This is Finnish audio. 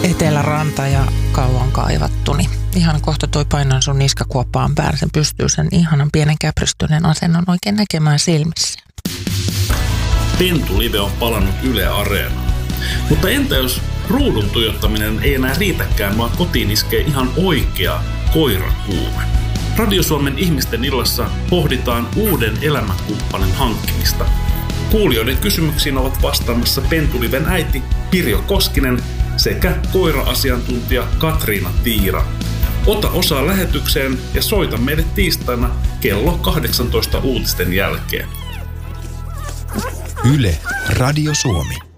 Eteläranta ja kauan kaivattu, niin ihan kohta toi painan sun niskakuoppaan päälle. Sen pystyy sen ihanan pienen käpristyneen asennon oikein näkemään silmissä. Pentu Live on palannut Yle Areenaan. Mutta entä jos ruudun tuijottaminen ei enää riitäkään, vaan kotiin iskee ihan oikea koirakuume? Radio Suomen ihmisten illassa pohditaan uuden elämänkumppanin hankkimista. Kuulijoiden kysymyksiin ovat vastaamassa Pentu Liven äiti Pirjo Koskinen sekä koira-asiantuntija Katriina Tiira. Ota osaa lähetykseen ja soita meille tiistaina kello 18 uutisten jälkeen. Yle Radio Suomi.